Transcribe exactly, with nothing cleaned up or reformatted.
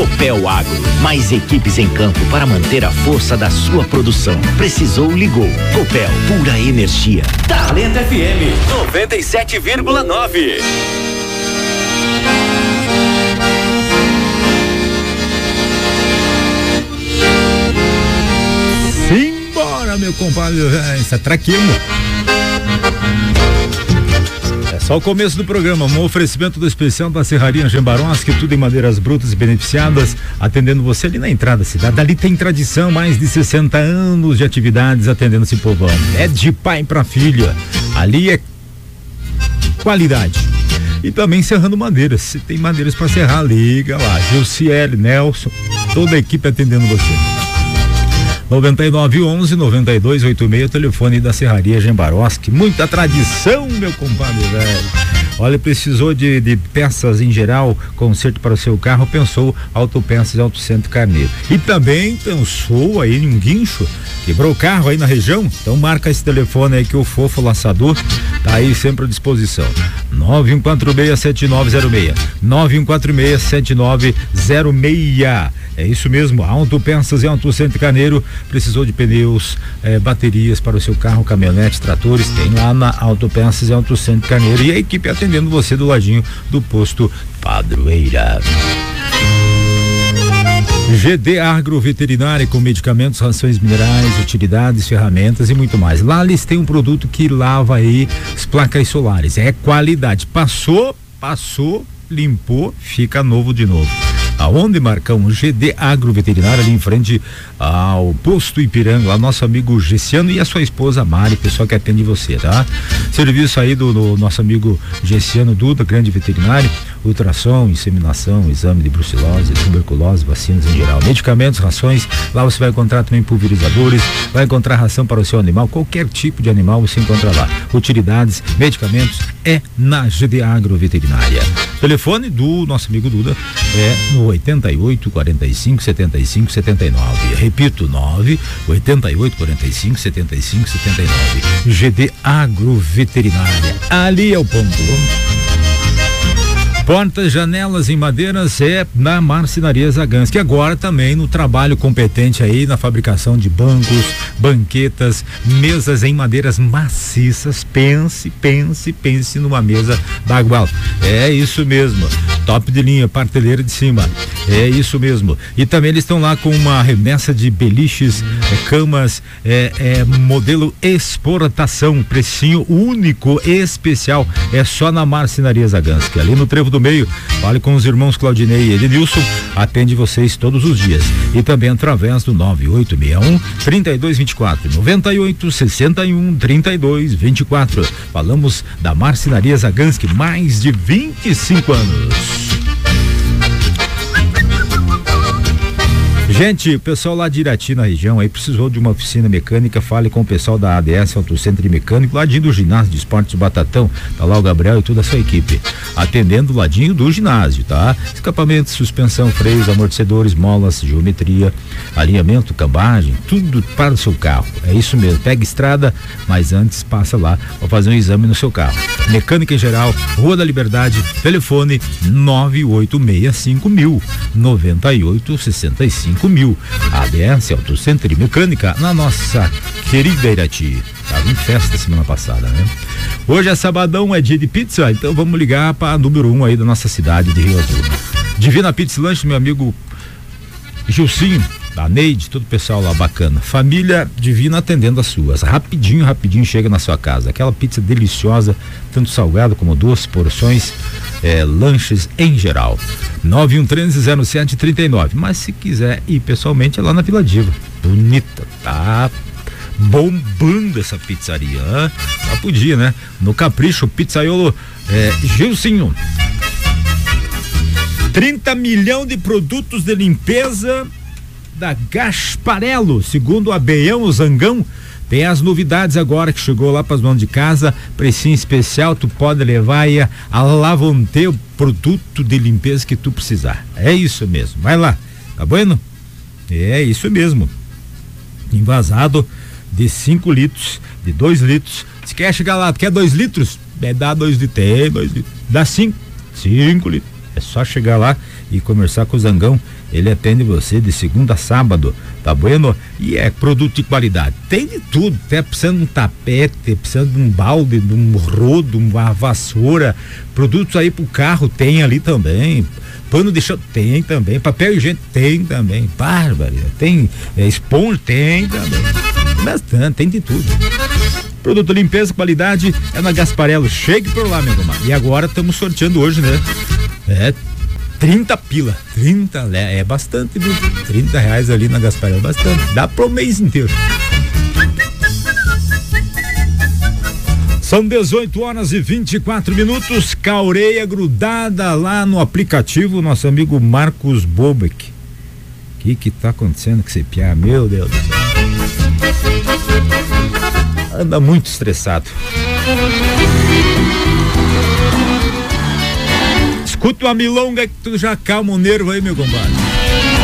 Copel Agro, mais equipes em campo para manter a força da sua produção. Precisou, ligou. Copel, pura energia. Talento F M noventa e sete vírgula nove. Simbora, meu compadre, essa traquimo. É só o começo do programa, um oferecimento do especial da Serraria Gembarovski, tudo em madeiras brutas e beneficiadas, atendendo você ali na entrada da cidade. Ali tem tradição, mais de sessenta anos de atividades atendendo esse povão. É de pai pra filha. Ali é qualidade. E também serrando madeiras. Se tem madeiras para serrar, liga lá. Gilciele, Nelson, toda a equipe atendendo você. noventa e nove, onze, noventa e dois, oitenta e seis, telefone da Serraria Gembarovski. Muita tradição, meu compadre, velho. Olha, precisou de, de peças em geral, conserto para o seu carro, pensou Autopeças e Auto Centro Carneiro. E também pensou aí em um guincho, quebrou o carro aí na região? Então marca esse telefone aí que o Fofo Laçador tá aí sempre à disposição. nove um quatro seis, sete nove zero seis. nove um quatro seis, sete nove zero seis. É isso mesmo, Autopeças e Auto Centro Carneiro. Precisou de pneus, eh, baterias para o seu carro, caminhonete, tratores, tem lá na Autopeças e Auto Centro Carneiro. E a equipe atendendo você do ladinho do posto Padroeira. G D Agroveterinária, com medicamentos, rações minerais, utilidades, ferramentas e muito mais. Lá eles têm um produto que lava aí as placas solares. É qualidade. Passou, passou, limpou, fica novo de novo. Aonde, Marcão? G D Agroveterinária, ali em frente ao posto Ipiranga, lá nosso amigo Gessiano e a sua esposa Mari, pessoal que atende você, tá? Serviço aí do, do nosso amigo Gessiano Duda, grande veterinário, ultrassom, inseminação, exame de brucelose, tuberculose, vacinas em geral, medicamentos, rações. Lá você vai encontrar também pulverizadores, vai encontrar ração para o seu animal, qualquer tipo de animal você encontra lá. Utilidades, medicamentos, é na G D Agroveterinária. Telefone do nosso amigo Duda é no oitenta e oito, quarenta e cinco, setenta e cinco, setenta e nove. Repito, nove oitenta e oito, quarenta e cinco, setenta e cinco, setenta e nove. G D Agroveterinária. Ali é o ponto. Portas, janelas em madeiras é na Marcenaria Zaganski, agora também no trabalho competente aí na fabricação de bancos, banquetas, mesas em madeiras maciças. Pense, pense, pense numa mesa d'água. É isso mesmo, top de linha, prateleira de cima, é isso mesmo. E também eles estão lá com uma remessa de beliches, é, camas, é, é modelo exportação, precinho único, especial, é só na Marcenaria Zaganski, ali no Trevo do Meio. Fale com os irmãos Claudinei e Edenilson, atende vocês todos os dias. E também através do nove oito seis um, três dois dois quatro, nove oito seis um, três dois dois quatro. Falamos da Marcenaria Zaganski, mais de vinte e cinco anos. Gente, o pessoal lá de Irati, na região, aí precisou de uma oficina mecânica, fale com o pessoal da A D S, Auto Centro Mecânico, ladinho do ginásio de esportes Batatão, tá lá o Gabriel e toda a sua equipe, atendendo o ladinho do ginásio, tá? Escapamento, suspensão, freios, amortecedores, molas, geometria, alinhamento, cambagem, tudo para o seu carro, é isso mesmo, pega estrada, mas antes passa lá para fazer um exame no seu carro. Mecânica em geral, Rua da Liberdade, telefone nove oito seis cinco mil, nove oito seis cinco mil. A D S Auto Center Mecânica, na nossa querida Irati. Tava em festa semana passada, né? Hoje é sabadão, é dia de pizza, então vamos ligar para número um aí da nossa cidade de Rio Azul. Divina Pizza Lanche, meu amigo Gilcinho, da Neide, todo o pessoal lá bacana. Família Divina atendendo as suas. Rapidinho, rapidinho chega na sua casa. Aquela pizza deliciosa, tanto salgado como doce, porções, é, lanches em geral. nove um três zero sete três nove. Mas se quiser ir pessoalmente é lá na Vila Diva. Bonita, tá bombando essa pizzaria. Hein? Só podia, né? No Capricho Pizzaiolo, é, Gilcinho. trinta milhões de produtos de limpeza da Gasparello, segundo a Beião, o Zangão. Tem as novidades agora que chegou lá para as mãos de casa, precinho especial, tu pode levar aí a, a Lavonte, o produto de limpeza que tu precisar. É isso mesmo, vai lá, tá bueno? É isso mesmo. Envasado de cinco litros, de dois litros. Se quer chegar lá, tu quer dois litros? É, dá dois litros, é, dois litros. Dá cinco, cinco litros. É só chegar lá e conversar com o Zangão. Ele atende você de segunda a sábado, tá bueno? E é produto de qualidade. Tem de tudo, tá precisando de um tapete, precisando de um balde, de um rodo, uma vassoura. Produtos aí pro carro tem ali também. Pano de chão tem também. Papel higiênico tem também. Bárbara, tem é, esponja tem também. Bastante, tem de tudo. Produto limpeza, qualidade é na Gasparello. Chegue por lá, meu irmão. E agora estamos sorteando hoje, né? É trinta pila, trinta, é bastante, viu? trinta reais ali na Gasparello, bastante, dá pro mês inteiro. São dezoito horas e vinte e quatro minutos, Caureia grudada lá no aplicativo, nosso amigo Marcos Bobeck. O que que tá acontecendo com esse piá, meu Deus do céu? Anda muito estressado. Escuta uma milonga que tu já calma o nervo aí, meu compadre.